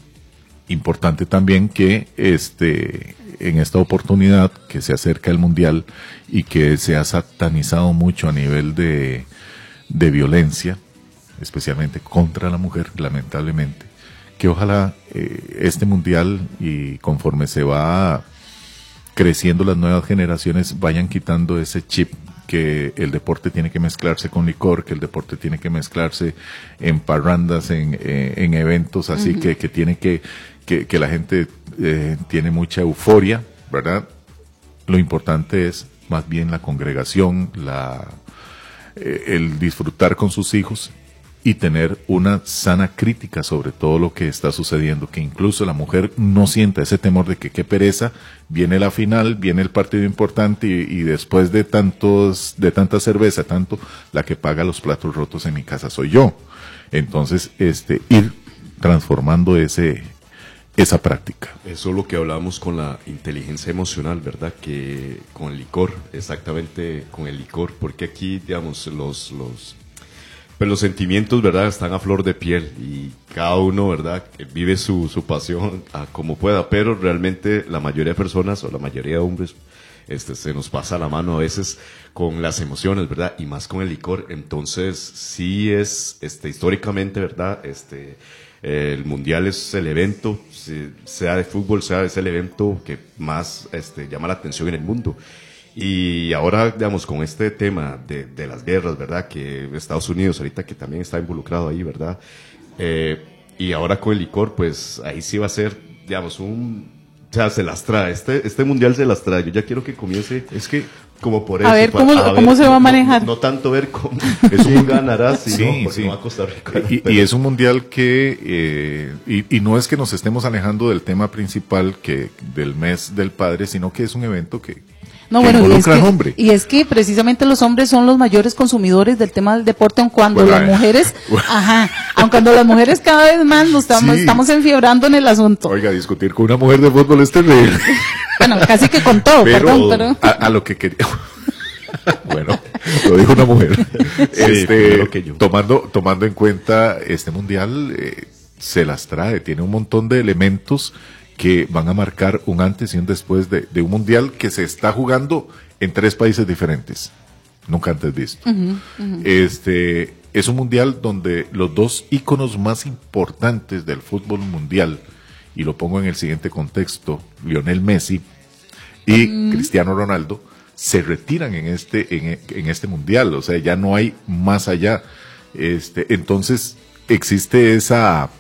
C: importante también que este en esta oportunidad que se acerca el Mundial y que se ha satanizado mucho a nivel de, de violencia, especialmente contra la mujer, lamentablemente, que ojalá eh, este Mundial, y conforme se va creciendo las nuevas generaciones, vayan quitando ese chip que el deporte tiene que mezclarse con licor, que el deporte tiene que mezclarse en parrandas, en, eh, en eventos así, uh-huh. que, que tiene que, que, que la gente eh, tiene mucha euforia, ¿verdad? Lo importante es más bien la congregación, la eh, el disfrutar con sus hijos y tener una sana crítica sobre todo lo que está sucediendo, que incluso la mujer no sienta ese temor de que qué pereza, viene la final, viene el partido importante y, y después de tantos, de tanta cerveza, tanto, la que paga los platos rotos en mi casa soy yo. Entonces, este, ir transformando ese, esa práctica.
B: Eso es lo que hablamos con la inteligencia emocional, ¿verdad? Que con el licor, exactamente con el licor, porque aquí, digamos, los, los, pues los sentimientos, ¿verdad? Están a flor de piel y cada uno, ¿verdad? Vive su, su pasión a como pueda, pero realmente la mayoría de personas o la mayoría de hombres, este, se nos pasa la mano a veces con las emociones, ¿verdad? Y más con el licor. Entonces, sí es, este, históricamente, ¿verdad? Este, eh, el Mundial es el evento, sea de fútbol, sea es el evento que más, este, llama la atención en el mundo. Y ahora, digamos, con este tema de, de las guerras, ¿verdad? Que Estados Unidos ahorita que también está involucrado ahí, ¿verdad? Eh, y ahora con el licor, pues ahí sí va a ser, digamos, un... O sea, se las trae, este, este mundial se las trae. Yo ya quiero que comience, es que, como por eso.
A: A ver, ¿cómo,
B: a
A: ¿cómo
B: ver,
A: se va a manejar?
B: No, no tanto ver cómo, quién ganará, sino
C: sí,
B: porque
C: sí.
B: no va a Costa Rica.
C: Y, y es un mundial que, eh, y, y no es que nos estemos alejando del tema principal que del mes del padre, sino que es un evento que...
A: No,
C: que
A: bueno, y es
C: involucra al
A: que,
C: hombre.
A: y es que precisamente los hombres son los mayores consumidores del tema del deporte, aun cuando
C: Bueno,
A: las mujeres, ajá, aun cuando las mujeres cada vez más nos estamos,
C: Sí.
A: estamos enfiebrando en el asunto.
C: Oiga, discutir con una mujer de fútbol es terrible.
A: Bueno, casi que con todo,
C: Pero,
A: perdón, pero...
C: A, a lo que quería... Bueno, lo dijo una mujer.
B: Sí,
C: este,
B: primero que yo.
C: Tomando, tomando en cuenta este mundial, eh, se las trae, tiene un montón de elementos que van a marcar un antes y un después de, de un mundial que se está jugando en tres países diferentes, nunca antes visto. Uh-huh, uh-huh. Este es un mundial donde los dos íconos más importantes del fútbol mundial, y lo pongo en el siguiente contexto, Lionel Messi y mm. Cristiano Ronaldo se retiran en este, en, en este mundial, o sea, ya no hay más allá. Este, entonces existe esa,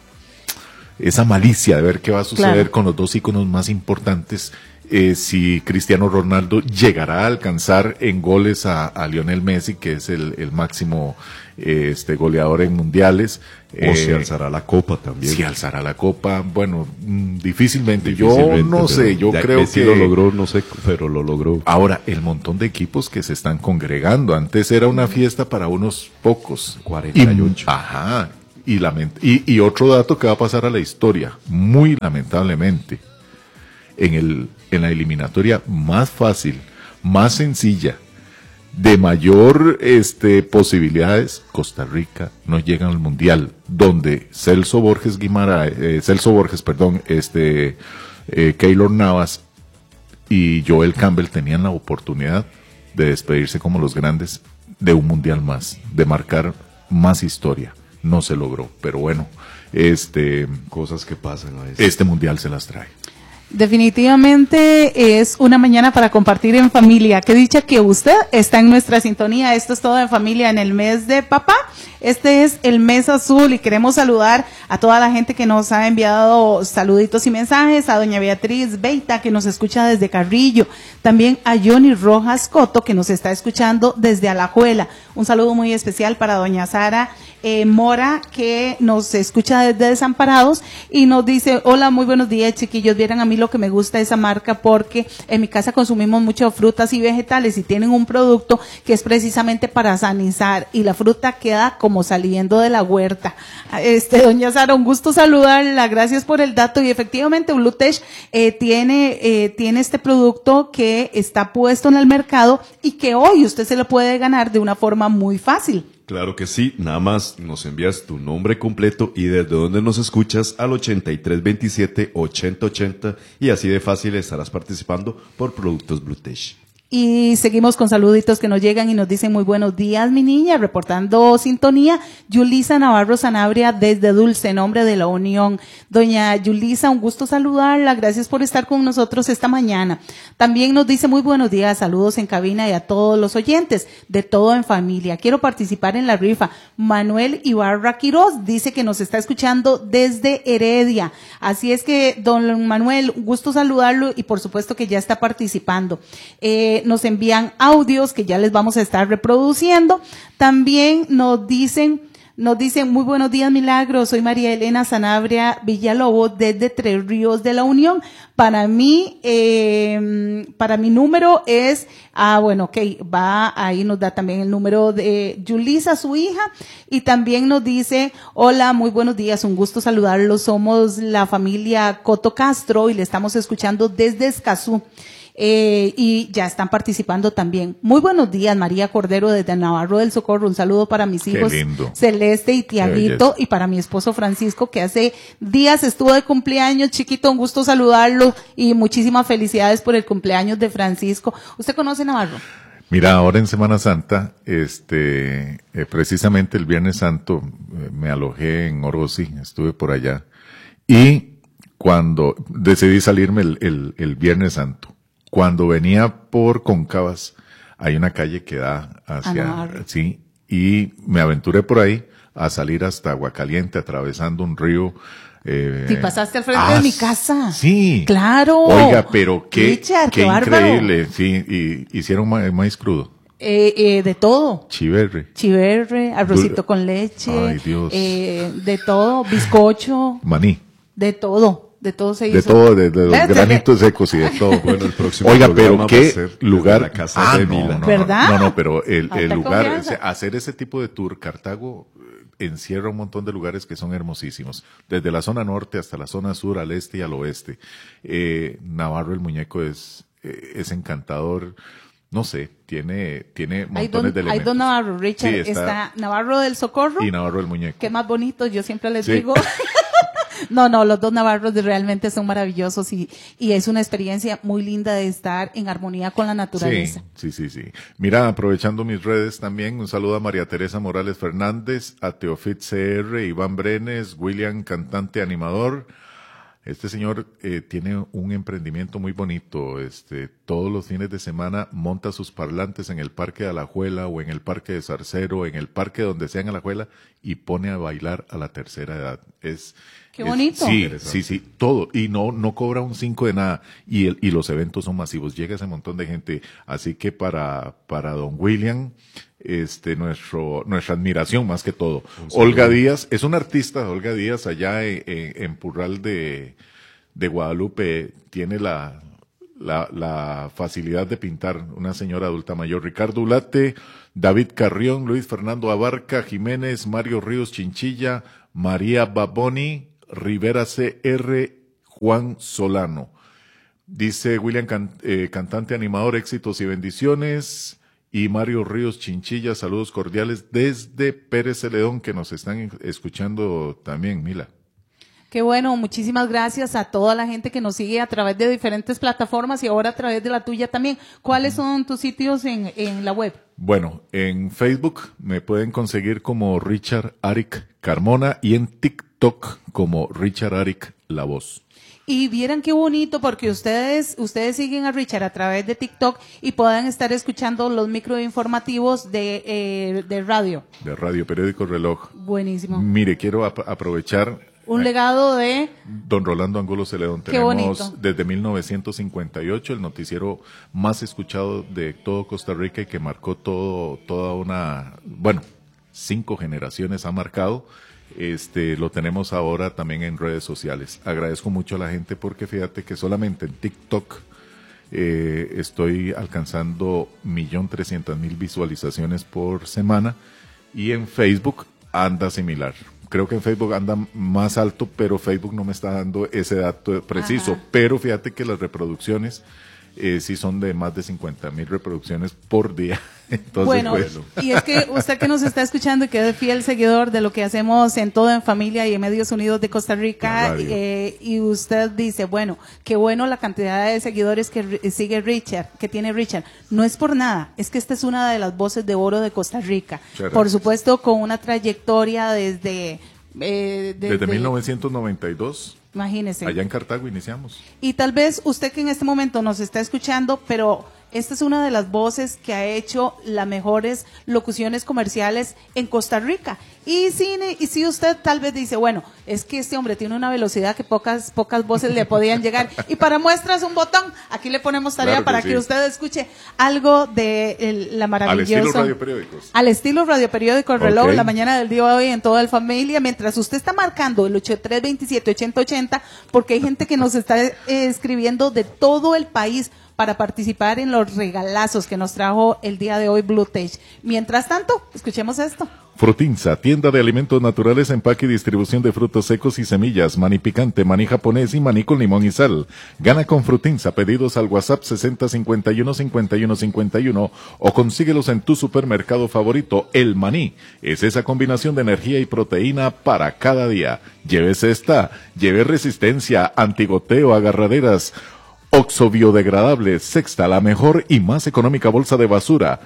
C: esa malicia de ver qué va a suceder claro. con los dos íconos más importantes. Eh, si Cristiano Ronaldo llegará a alcanzar en goles a, a Lionel Messi, que es el, el máximo eh, este goleador en mundiales.
B: O eh, si alzará la copa también.
C: Si alzará la copa, bueno, mmm, difícilmente. difícilmente. Yo no sé, yo
B: ya,
C: creo
B: Messi
C: que...
B: lo logró, no sé, pero lo logró.
C: Ahora, el montón de equipos que se están congregando. Antes era una fiesta para unos pocos.
B: cuarenta y ocho.
C: Y, ajá. Y, lament y, y otro dato que va a pasar a la historia, muy lamentablemente. En, el, en la eliminatoria más fácil, más sencilla, de mayor este, posibilidades, Costa Rica no llega al Mundial, donde Celso Borges Guimaraes, eh, Celso Borges, perdón, este, eh, Keylor Navas y Joel Campbell tenían la oportunidad de despedirse como los grandes de un Mundial más, de marcar más historia. No se logró, pero bueno, este,
B: cosas que pasan a veces.
C: Este Mundial se las trae.
A: Definitivamente es una mañana para compartir en familia. Qué dicha que usted está en nuestra sintonía. Esto es todo en familia en el mes de papá. Este es el mes azul y queremos saludar a toda la gente que nos ha enviado saluditos y mensajes, a doña Beatriz Beita que nos escucha desde Carrillo, también a Johnny Rojas Coto que nos está escuchando desde Alajuela. Un saludo muy especial para doña Sara eh, Mora que nos escucha desde Desamparados y nos dice, hola, muy buenos días chiquillos, vieran a mí lo que me gusta esa marca porque en mi casa consumimos muchas frutas y vegetales y tienen un producto que es precisamente para sanizar y la fruta queda como saliendo de la huerta. Este, doña Sara, un gusto saludarla, gracias por el dato y efectivamente Blutech eh, tiene, eh, tiene este producto que está puesto en el mercado y que hoy usted se lo puede ganar de una forma muy fácil.
B: Claro que sí, nada más nos envías tu nombre completo y desde dónde nos escuchas al ochenta y tres veintisiete ochenta ochenta y así de fácil estarás participando por productos Blutech.
A: Y seguimos con saluditos que nos llegan y nos dicen muy buenos días, mi niña, reportando sintonía, Yulisa Navarro Sanabria desde Dulce Nombre de la Unión. Doña Yulisa, un gusto saludarla, gracias por estar con nosotros esta mañana. También nos dice muy buenos días, saludos en cabina y a todos los oyentes, de todo en familia. Quiero participar en la rifa. Manuel Ibarra Quiroz dice que nos está escuchando desde Heredia. Así es que, don Manuel, un gusto saludarlo y por supuesto que ya está participando. Eh, nos envían audios que ya les vamos a estar reproduciendo. También nos dicen, nos dicen muy buenos días Milagros, soy María Elena Sanabria Villalobos desde Tres Ríos de la Unión. Para mí, eh, para mi número es, ah bueno, ok, va, ahí nos da también el número de Yulisa, su hija, y también nos dice, hola, muy buenos días, un gusto saludarlos, somos la familia Coto Castro y le estamos escuchando desde Escazú. Eh, y ya están participando también. Muy buenos días, María Cordero desde Navarro del Socorro. Un saludo para mis hijos Celeste y Tiaguito y para mi esposo Francisco, que hace días estuvo de cumpleaños. Chiquito, un gusto saludarlo y muchísimas felicidades por el cumpleaños de Francisco. ¿Usted conoce Navarro?
C: Mira, ahora en Semana Santa, este, eh, precisamente el Viernes Santo, eh, me alojé en Orosi, estuve por allá y cuando decidí salirme el, el, el Viernes Santo, cuando venía por Cóncavas, hay una calle que da hacia, sí, y me aventuré por ahí a salir hasta Aguacaliente, atravesando un río.
A: Eh, ¿Y pasaste al frente ah, de mi casa?
C: Sí.
A: Claro.
C: Oiga, pero qué,
A: Richard,
C: qué,
A: qué
C: increíble. Sí, y hicieron ma maíz crudo.
A: Eh, eh, de todo.
C: Chiverre.
A: Chiverre, arrocito con leche.
C: Ay, Dios.
A: Eh, de todo, bizcocho.
C: Maní.
A: De todo. De todo se hizo.
C: De todo, de, de los granitos secos y de todo.
B: Bueno, el próximo
C: Oiga, pero qué lugar.
B: La casa
C: ah,
B: de
C: no,
B: Mila.
C: no,
A: ¿verdad?
C: No, no, pero el, el lugar,
A: confianza.
C: o sea, hacer ese tipo de tour, Cartago encierra un montón de lugares que son hermosísimos. Desde la zona norte hasta la zona sur, al este y al oeste. Eh, Navarro el Muñeco es, eh, es encantador. No sé, tiene, tiene montones
A: hay don,
C: de elementos.
A: Hay dos Navarro, Richard.
C: Sí,
A: está,
C: está
A: Navarro del Socorro.
C: Y Navarro el Muñeco.
A: Qué más bonito, yo siempre les
C: sí.
A: digo. No, no, los dos Navarros realmente son maravillosos y, y es una experiencia muy linda de estar en armonía con la naturaleza.
C: Sí, sí, sí, sí. Mira, aprovechando mis redes también, un saludo a María Teresa Morales Fernández, a Teofit C R, Iván Brenes, William, cantante animador, Este señor eh, tiene un emprendimiento muy bonito. Este, todos los fines de semana monta sus parlantes en el Parque de Alajuela o en el Parque de Zarcero, en el parque donde sea en Alajuela, y pone a bailar a la tercera edad. Es
A: Qué bonito.
C: Es, sí, sí, sí, todo. Y no, no cobra un cinco de nada. Y el, y los eventos son masivos. Llega ese montón de gente. Así que para, para don William, este, nuestro, nuestra admiración más que todo. Olga Díaz, es una artista, Olga Díaz, allá en, en, en Purral de, de Guadalupe, tiene la, la, la facilidad de pintar, una señora adulta mayor. Ricardo Ulate, David Carrión, Luis Fernando Abarca, Jiménez, Mario Ríos Chinchilla, María Baboni, Rivera C R, Juan Solano. Dice William, can, eh, cantante, animador, éxitos y bendiciones. Y Mario Ríos Chinchilla, saludos cordiales desde Pérez Celedón, que nos están escuchando también, Mila.
A: Qué bueno, muchísimas gracias a toda la gente que nos sigue a través de diferentes plataformas y ahora a través de la tuya también. ¿Cuáles son tus sitios en, en la web?
C: Bueno, en Facebook me pueden conseguir como Richard Arik Carmona y en TikTok como Richard Arik La Voz.
A: Y vieran qué bonito porque ustedes ustedes siguen a Richard a través de TikTok y puedan estar escuchando los microinformativos de, eh, de radio.
C: De Radio Periódico Reloj.
A: Buenísimo.
C: Mire, quiero ap- aprovechar...
A: Un legado de...
C: Don Rolando Angulo Celedón.
A: Qué
C: Tenemos
A: bonito.
C: desde mil novecientos cincuenta y ocho el noticiero más escuchado de todo Costa Rica y que marcó todo, toda una... Bueno, cinco generaciones ha marcado. Este, lo tenemos ahora también en redes sociales. Agradezco mucho a la gente porque fíjate que solamente en TikTok eh, estoy alcanzando un millón trescientas mil visualizaciones por semana y en Facebook anda similar. Creo que en Facebook anda más alto, pero Facebook no me está dando ese dato preciso.
A: Ajá.
C: Pero fíjate que las reproducciones eh, sí son de más de cincuenta mil reproducciones por día. Entonces,
A: bueno,
C: pues,
A: y es que usted que nos está escuchando y que es fiel seguidor de lo que hacemos en Todo en Familia y en Medios Unidos de Costa Rica, eh, y usted dice, bueno, qué bueno la cantidad de seguidores que re- sigue Richard, que tiene Richard. No es por nada, es que esta es una de las voces de oro de Costa Rica.
C: Muchas
A: Por
C: gracias.
A: supuesto, con una trayectoria desde... Eh, desde,
C: desde mil novecientos noventa y dos,
A: imagínese.
C: allá en Cartago iniciamos.
A: Y tal vez usted que en este momento nos está escuchando, pero esta es una de las voces que ha hecho las mejores locuciones comerciales en Costa Rica. Y si, y si usted tal vez dice, bueno, es que este hombre tiene una velocidad que pocas pocas voces le podían llegar. Y para muestras un botón, aquí le ponemos tarea
C: Claro que
A: para
C: sí.
A: que usted escuche algo de el- la maravillosa...
C: Al estilo Radio Periódicos.
A: Al estilo Radio Periódico El Reloj,
C: Ok.
A: la mañana del día de hoy en toda la familia, mientras usted está marcando el ochenta y tres veintisiete ochenta ochenta, porque hay gente que nos está eh, escribiendo de todo el país para participar en los regalazos que nos trajo el día de hoy Blue Tech. Mientras tanto, escuchemos esto.
C: Frutinza, tienda de alimentos naturales, empaque y distribución de frutos secos y semillas, maní picante, maní japonés y maní con limón y sal. Gana con Frutinza, pedidos al WhatsApp sesenta cincuenta y uno cincuenta y uno cincuenta y uno o consíguelos en tu supermercado favorito. El maní es esa combinación de energía y proteína para cada día. Llévese esta, lleve resistencia, antigoteo, agarraderas, Oxo biodegradable, Sexta, la mejor y más económica bolsa de basura.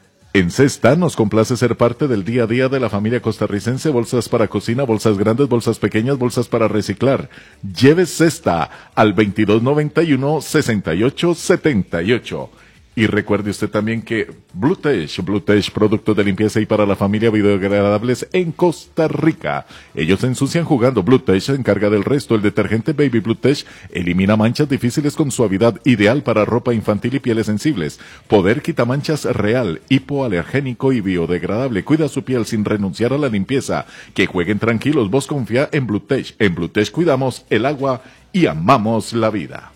C: En Cesta nos complace ser parte del día a día de la familia costarricense, bolsas para cocina, bolsas grandes, bolsas pequeñas, bolsas para reciclar. Lleve Cesta al veintidós noventa y uno sesenta y ocho setenta y ocho. Y recuerde usted también que Blue Tech, Blue Tech, productos de limpieza y para la familia biodegradables en Costa Rica. Ellos se ensucian jugando. Blue Tech se encarga del resto. El detergente Baby Blue Tech elimina manchas difíciles con suavidad, ideal para ropa infantil y pieles sensibles. Poder quitamanchas real, hipoalergénico y biodegradable. Cuida su piel sin renunciar a la limpieza. Que jueguen tranquilos. Vos confía en Blue Tech. En Blue Tech cuidamos el agua y amamos la vida.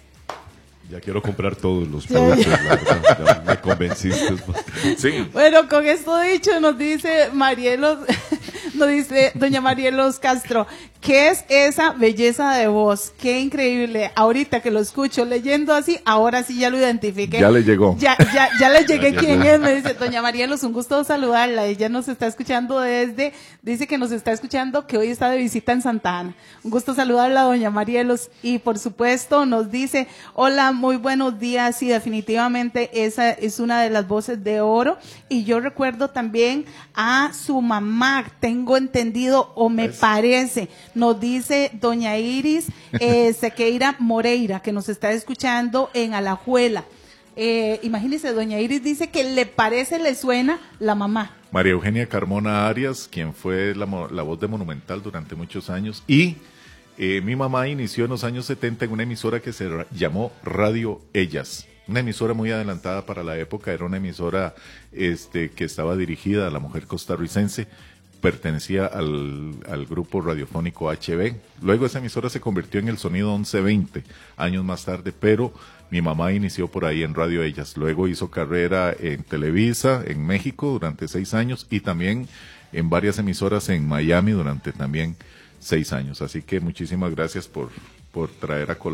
B: Ya quiero comprar todos los productos, la verdad, ya me convenciste.
C: Sí.
A: Bueno, con esto dicho, nos dice Marielos, nos dice doña Marielos Castro, ¿qué es esa belleza de voz? Qué increíble. Ahorita que lo escucho leyendo así, ahora sí ya lo identifiqué.
C: Ya le llegó.
A: Ya, ya, ya le llegué
B: Ya
A: quién
B: llegó.
A: es. Me dice, doña Marielos, un gusto saludarla. Ella nos está escuchando desde, dice que nos está escuchando, que hoy está de visita en Santa Ana. Un gusto saludarla, doña Marielos. Y por supuesto nos dice, hola, muy buenos días. Sí, definitivamente esa es una de las voces de oro. Y yo recuerdo también a su mamá, tengo entendido o me parece. Nos dice doña Iris eh, Sequeira Moreira, que nos está escuchando en Alajuela. Eh, imagínese, doña Iris dice que le parece, le suena la mamá.
C: María Eugenia Carmona Arias, quien fue la, la voz de Monumental durante muchos años. Y eh, mi mamá inició en los años setenta en una emisora que se llamó Radio Ellas. Una emisora muy adelantada para la época, era una emisora este, que estaba dirigida a la mujer costarricense, pertenecía al, al grupo radiofónico H B. Luego esa emisora se convirtió en el Sonido once veinte, años más tarde, pero mi mamá inició por ahí en Radio Ellas. Luego hizo carrera en Televisa, en México, durante seis años, y también en varias emisoras en Miami durante también seis años. Así que muchísimas gracias por, por traer a colaborar